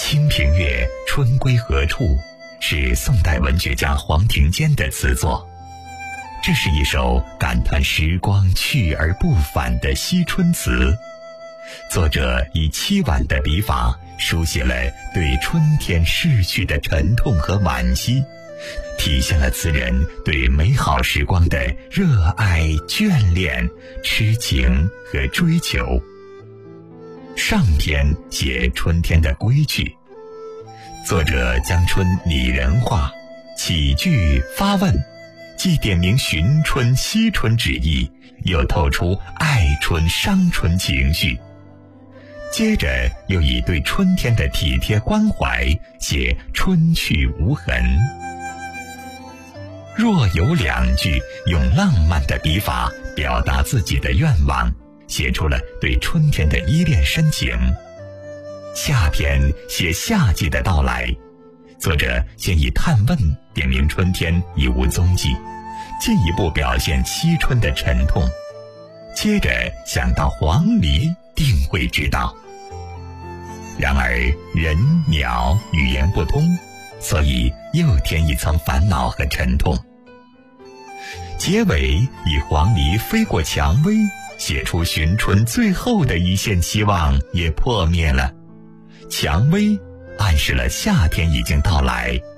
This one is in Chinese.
清平乐·春归何处是宋代文学家黄庭坚的词作。这是一首感叹时光去而不返的惜春词，作者以凄婉的笔法书写了对春天逝去的沉痛和惋惜，体现了词人对美好时光的热爱、眷恋、痴情和追求。上篇写春天的归去，作者将春拟人化，起句发问，既点明寻春惜春之意，又透出爱春伤春情绪。接着又以对春天的体贴关怀写春去无痕。若有两句用浪漫的笔法表达自己的愿望，写出了对春天的依恋深情。下篇写夏季的到来，作者先以探问点明春天已无踪迹，进一步表现惜春的沉痛，接着想到黄鹂定会知道。然而人鸟语言不通，所以又添一层烦恼和沉痛。结尾以黄鹂飞过蔷薇，写出寻春最后的一线希望也破灭了。蔷薇暗示了夏天已经到来，